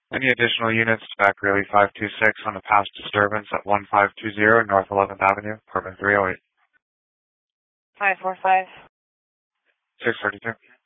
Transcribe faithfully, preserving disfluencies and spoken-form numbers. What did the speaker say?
Any additional units to back Greeley five two six on a past disturbance at one five two zero North eleventh Avenue, apartment three oh eight. five four five. six thirty-two.